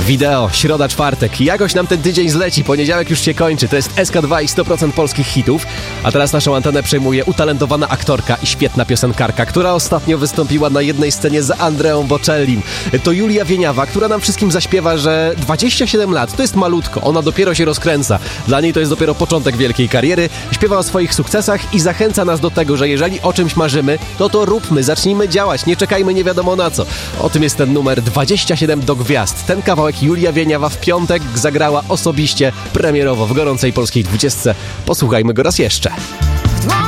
Wideo, środa, czwartek. Jakoś nam ten tydzień zleci, poniedziałek już się kończy. To jest SK2 i 100% polskich hitów. A teraz naszą antenę przejmuje utalentowana aktorka i świetna piosenkarka, która ostatnio wystąpiła na jednej scenie z Andreą Bocellim. To Julia Wieniawa, która nam wszystkim zaśpiewa, że 27 lat to jest malutko, ona dopiero się rozkręca. Dla niej to jest dopiero początek wielkiej kariery. Śpiewa o swoich sukcesach i zachęca nas do tego, że jeżeli o czymś marzymy, to róbmy, zacznijmy działać, nie czekajmy nie wiadomo na co. O tym jest ten numer 27 do gwiazd. Ten kawałek Julia Wieniawa w piątek zagrała osobiście premierowo w gorącej polskiej 20. Posłuchajmy go raz jeszcze.